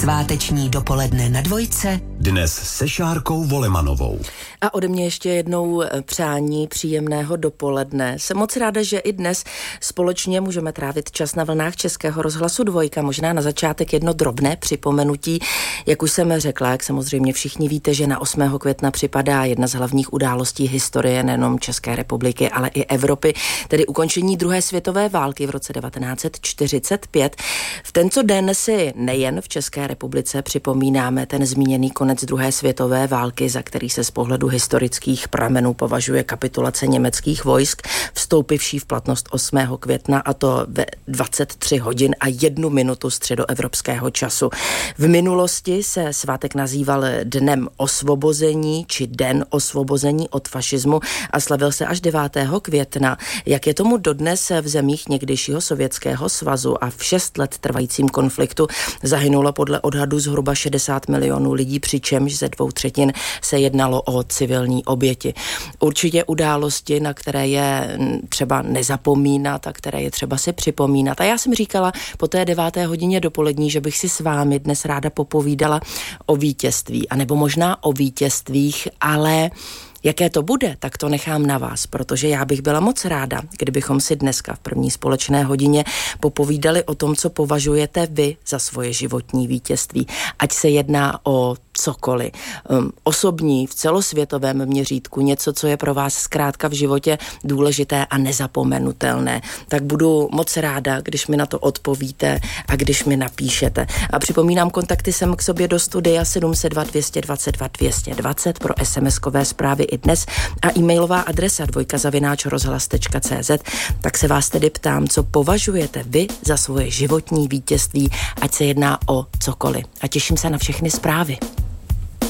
Sváteční dopoledne na Dvojce. Dnes se Šárkou Volemanovou. A ode mě ještě jednou přání příjemného dopoledne. Jsem moc ráda, že i dnes společně můžeme trávit čas na vlnách Českého rozhlasu Dvojka. Možná na začátek jedno drobné připomenutí. Jak už jsem řekla, jak samozřejmě všichni víte, že na 8. května připadá jedna z hlavních událostí historie nejenom České republiky, ale i Evropy, tedy ukončení druhé světové války v roce 1945. V tento den si nejen v České republice připomínáme ten zmíněný konec druhé světové války, za který se z pohledu historických pramenů považuje kapitulace německých vojsk, vstoupivší v platnost 8. května, a to ve 23 hodin a 1 minutu středoevropského času. V minulosti se svátek nazýval Dnem osvobození či Den osvobození od fašismu a slavil se až 9. května. Jak je tomu dodnes v zemích někdejšího Sovětského svazu a v 6 let trvajícím konfliktu zahynulo podle odhadu zhruba 60 milionů lidí, přičemž ze 2/3 se jednalo o civilní oběti. Určitě události, na které je třeba nezapomínat a které je třeba si připomínat. A já jsem říkala po té 9. hodině dopolední, že bych si s vámi dnes ráda popovídala o vítězství, anebo možná o vítězstvích, ale jaké to bude, tak to nechám na vás, protože já bych byla moc ráda, kdybychom si dneska v první společné hodině popovídali o tom, co považujete vy za svoje životní vítězství. Ať se jedná o cokoliv. Osobní, v celosvětovém měřítku, něco, co je pro vás zkrátka v životě důležité a nezapomenutelné. Tak budu moc ráda, když mi na to odpovíte a když mi napíšete. A připomínám kontakty sem k sobě do studia 702 222 220 pro SMS-kové zprávy i dnes a e-mailová adresa dvojka@rozhlas.cz. Tak se vás tedy ptám, co považujete vy za svoje životní vítězství, ať se jedná o cokoliv. A těším se na všechny zprávy.